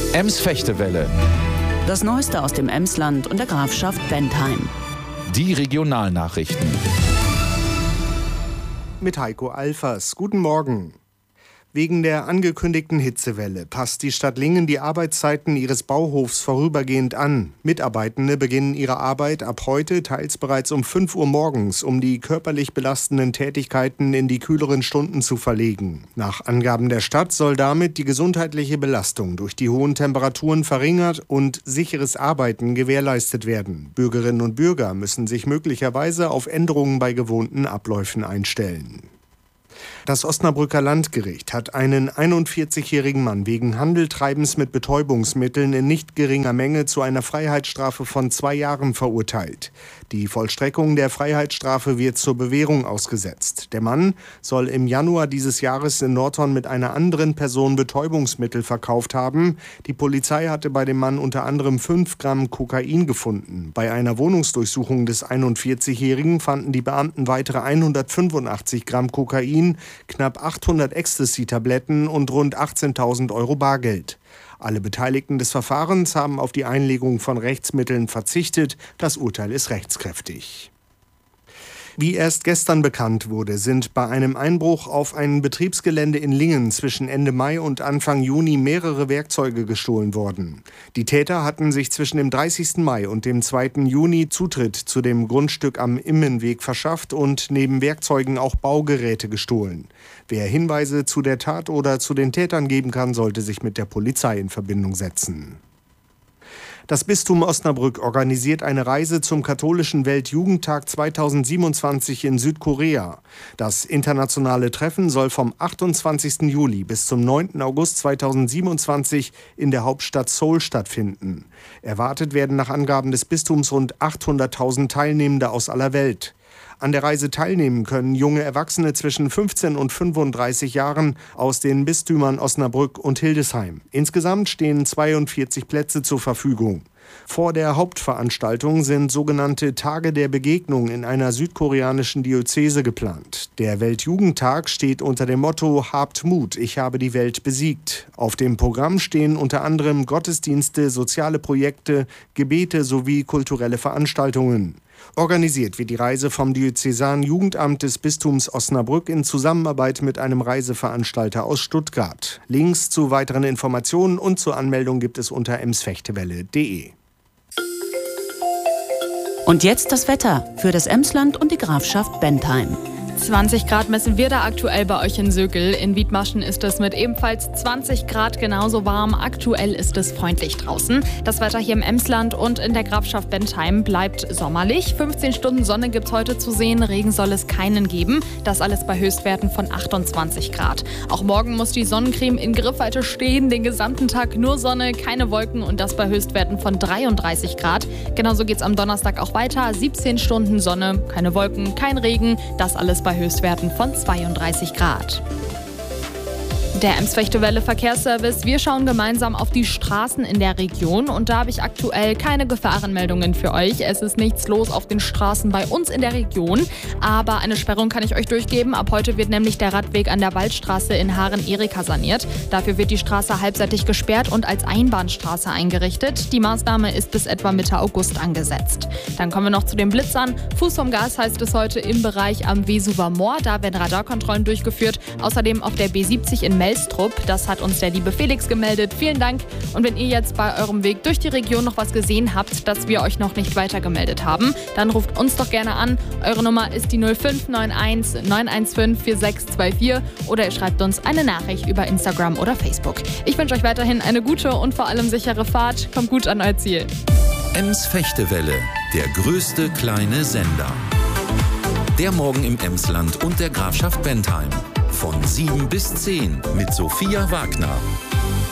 Ems-Fechtewelle. Das Neueste aus dem Emsland und der Grafschaft Bentheim. Die Regionalnachrichten. Mit Heiko Alfers. Guten Morgen. Wegen der angekündigten Hitzewelle passt die Stadt Lingen die Arbeitszeiten ihres Bauhofs vorübergehend an. Mitarbeitende beginnen ihre Arbeit ab heute teils bereits um 5 Uhr morgens, um die körperlich belastenden Tätigkeiten in die kühleren Stunden zu verlegen. Nach Angaben der Stadt soll damit die gesundheitliche Belastung durch die hohen Temperaturen verringert und sicheres Arbeiten gewährleistet werden. Bürgerinnen und Bürger müssen sich möglicherweise auf Änderungen bei gewohnten Abläufen einstellen. Das Osnabrücker Landgericht hat einen 41-jährigen Mann wegen Handeltreibens mit Betäubungsmitteln in nicht geringer Menge zu einer Freiheitsstrafe von 2 Jahren verurteilt. Die Vollstreckung der Freiheitsstrafe wird zur Bewährung ausgesetzt. Der Mann soll im Januar dieses Jahres in Nordhorn mit einer anderen Person Betäubungsmittel verkauft haben. Die Polizei hatte bei dem Mann unter anderem 5 Gramm Kokain gefunden. Bei einer Wohnungsdurchsuchung des 41-Jährigen fanden die Beamten weitere 185 Gramm Kokain, knapp 800 Ecstasy-Tabletten und rund 18.000 Euro Bargeld. Alle Beteiligten des Verfahrens haben auf die Einlegung von Rechtsmitteln verzichtet. Das Urteil ist rechtskräftig. Wie erst gestern bekannt wurde, sind bei einem Einbruch auf ein Betriebsgelände in Lingen zwischen Ende Mai und Anfang Juni mehrere Werkzeuge gestohlen worden. Die Täter hatten sich zwischen dem 30. Mai und dem 2. Juni Zutritt zu dem Grundstück am Immenweg verschafft und neben Werkzeugen auch Baugeräte gestohlen. Wer Hinweise zu der Tat oder zu den Tätern geben kann, sollte sich mit der Polizei in Verbindung setzen. Das Bistum Osnabrück organisiert eine Reise zum katholischen Weltjugendtag 2027 in Südkorea. Das internationale Treffen soll vom 28. Juli bis zum 9. August 2027 in der Hauptstadt Seoul stattfinden. Erwartet werden nach Angaben des Bistums rund 800.000 Teilnehmende aus aller Welt. An der Reise teilnehmen können junge Erwachsene zwischen 15 und 35 Jahren aus den Bistümern Osnabrück und Hildesheim. Insgesamt stehen 42 Plätze zur Verfügung. Vor der Hauptveranstaltung sind sogenannte Tage der Begegnung in einer südkoreanischen Diözese geplant. Der Weltjugendtag steht unter dem Motto „Habt Mut, ich habe die Welt besiegt". Auf dem Programm stehen unter anderem Gottesdienste, soziale Projekte, Gebete sowie kulturelle Veranstaltungen. Organisiert wird die Reise vom Diözesanen Jugendamt des Bistums Osnabrück in Zusammenarbeit mit einem Reiseveranstalter aus Stuttgart. Links zu weiteren Informationen und zur Anmeldung gibt es unter emsfechtewelle.de. Und jetzt das Wetter für das Emsland und die Grafschaft Bentheim. 20 Grad messen wir da aktuell bei euch in Sögel. In Wiedmaschen ist es mit ebenfalls 20 Grad genauso warm. Aktuell ist es freundlich draußen. Das Wetter hier im Emsland und in der Grafschaft Bentheim bleibt sommerlich. 15 Stunden Sonne gibt es heute zu sehen. Regen soll es keinen geben. Das alles bei Höchstwerten von 28 Grad. Auch morgen muss die Sonnencreme in Griffweite stehen. Den gesamten Tag nur Sonne, keine Wolken und das bei Höchstwerten von 33 Grad. Genauso geht es am Donnerstag auch weiter. 17 Stunden Sonne, keine Wolken, kein Regen. Das alles bei Höchstwerten von 32 Grad. Der Ems-Fechtewelle Verkehrsservice. Wir schauen gemeinsam auf die Straßen in der Region und da habe ich aktuell keine Gefahrenmeldungen für euch. Es ist nichts los auf den Straßen bei uns in der Region, aber eine Sperrung kann ich euch durchgeben. Ab heute wird nämlich der Radweg an der Waldstraße in Haaren-Erika saniert. Dafür wird die Straße halbseitig gesperrt und als Einbahnstraße eingerichtet. Die Maßnahme ist bis etwa Mitte August angesetzt. Dann kommen wir noch zu den Blitzern. Fuß vom Gas heißt es heute im Bereich am Vesuver Moor. Da werden Radarkontrollen durchgeführt. Außerdem auf der B70 in Melstrup. Das hat uns der liebe Felix gemeldet. Vielen Dank. Und wenn ihr jetzt bei eurem Weg durch die Region noch was gesehen habt, das wir euch noch nicht weitergemeldet haben, dann ruft uns doch gerne an. Eure Nummer ist die 0591 915 4624 oder ihr schreibt uns eine Nachricht über Instagram oder Facebook. Ich wünsche euch weiterhin eine gute und vor allem sichere Fahrt. Kommt gut an euer Ziel. Ems-Fechtewelle, der größte kleine Sender. Der Morgen im Emsland und der Grafschaft Bentheim. Von 7 bis 10 mit Sophia Wagner.